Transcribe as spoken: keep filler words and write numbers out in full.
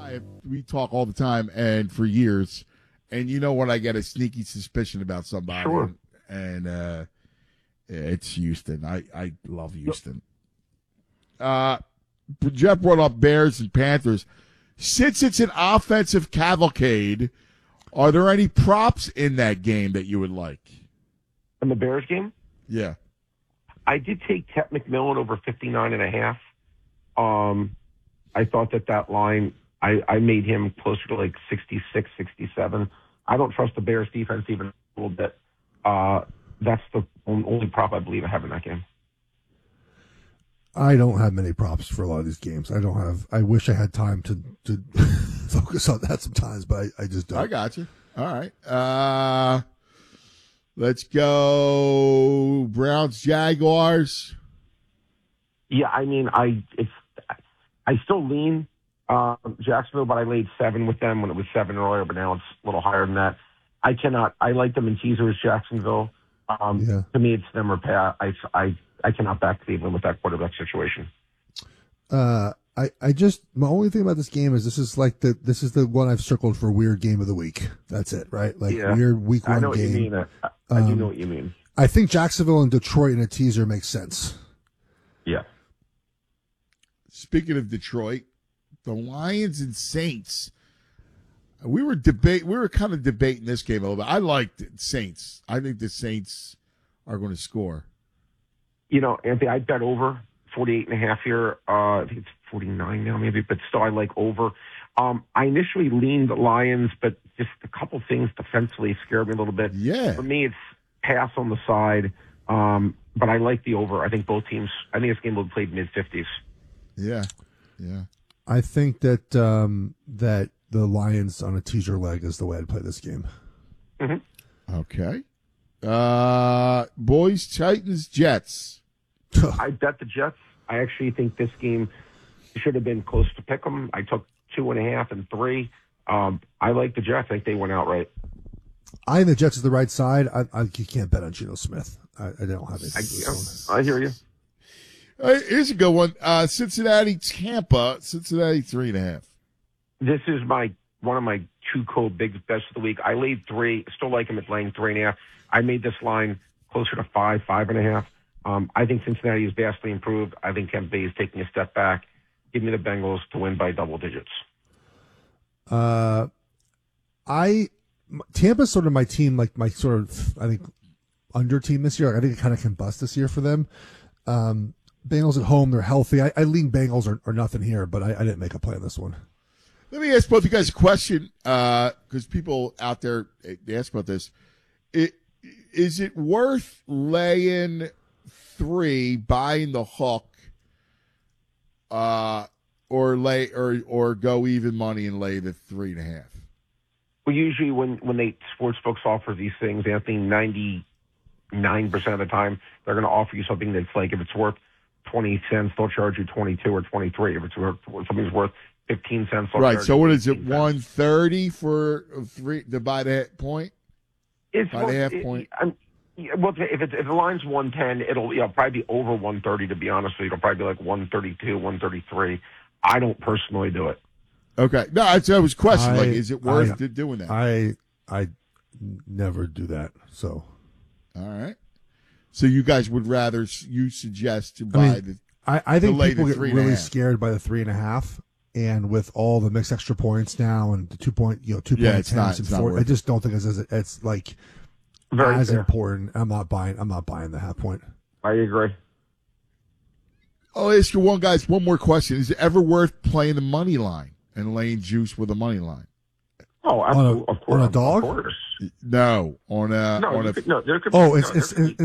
I we talk all the time and for years, and you know when I get a sneaky suspicion about somebody, Sure. and, and uh, it's Houston. I, I love Houston. Uh, Jeff brought up Bears and Panthers. Since it's an offensive cavalcade, are there any props in that game that you would like? In the Bears game, Yeah. I did take Tet McMillan over fifty-nine and a half. Um, I thought that that line, I, I made him closer to like sixty-six, sixty-seven. I don't trust the Bears defense even a little bit. Uh, that's the only prop I believe I have in that game. I don't have many props for a lot of these games. I don't have. I wish I had time to to focus on that sometimes, but I, I just don't. I got you. All right. Uh, let's go Browns, Jaguars. Yeah, I mean, I it's I still lean uh, Jacksonville, but I laid seven with them when it was seven earlier, but now it's a little higher than that. I cannot. I like them in teasers, Jacksonville. Um, Yeah. To me, it's them or Pat. I, I, I cannot back Cleveland with that quarterback situation. Uh, I, I just my only thing about this game is this is like the this is the one I've circled for weird game of the week. That's it, right? Like Yeah. weird week one I know what game. you mean. I, I do Um, know what you mean. I think Jacksonville and Detroit in a teaser makes sense. Yeah. Speaking of Detroit, the Lions and Saints. We were debate. We were kind of debating this game a little bit. I liked Saints. I think the Saints are going to score. You know, Anthony, I bet over forty-eight and a half here. Uh, I think it's forty-nine now, maybe, but still I like over. Um, I initially leaned the Lions, but just a couple things defensively scared me a little bit. Yeah. For me, it's pass on the side, um, but I like the over. I think both teams, I think this game will be played mid-fifties. Yeah. Yeah. I think that um, that the Lions on a teaser leg is the way I'd play this game. Mm-hmm. Okay. Uh, boys, Titans, Jets. I bet the Jets. I actually think this game should have been close to pick 'em. I took two and a half and three. Um, I like the Jets. I think they went outright. I think the Jets is the right side. I, I you can't bet on Geno Smith. I, I don't have it. I, I hear you. Uh, here's a good one. Uh, Cincinnati, Tampa. Cincinnati, three and a half. This is my one of my two cold big bets of the week. I laid three. Still like him at laying three and a half. I made this line closer to five, five and a half. Um, I think Cincinnati is vastly improved. I think Tampa Bay is taking a step back. Give me the Bengals to win by double digits. Uh, I Tampa's sort of my team, like my sort of I think under team this year. Like, I think it kind of can bust this year for them. Um, Bengals at home, they're healthy. I, I lean Bengals or, or nothing here, but I, I didn't make a play on this one. Let me ask both you guys a question, because people out there they ask about this. It, is it worth laying three, buying the hook, uh, or lay or or go even money and lay the three and a half? Well, usually when when they sports books offer these things, Anthony, ninety-nine percent of the time they're going to offer you something that's like if it's worth twenty cents, they'll charge you twenty-two or twenty-three. If it's worth if something's worth fifteen cents, they'll Right. charge So you what is it? fifteen cents. One thirty for three to buy the point? It's By the one- half it- point? I'm- yeah, well, if it's, if the line's one ten, it'll you know, probably be over one thirty. To be honest with you, it'll probably be like one thirty-two, one thirty-three. I don't personally do it. Okay. No, I, I was questioning, I- like, is it worth I- it doing that? I I never do that. So All right. So you guys would rather you suggest to I buy mean, the I, I think lay the people get three and a really half. scared by the three and a half, and with all the mixed extra points now and the two point, you know, two Yeah, point it's not- attempts and it's not four. worth I just don't think it's as it's like Very as fair. important. I'm not buying. I'm not buying the half point. I agree. I'll ask you one, guys, one more question. Is it ever worth playing the money line and laying juice with a money line? Oh, On a- absolutely. Of course. on a dog? Of course. No, on a No, on you a could, no, there could Oh, no, it's there it's could be-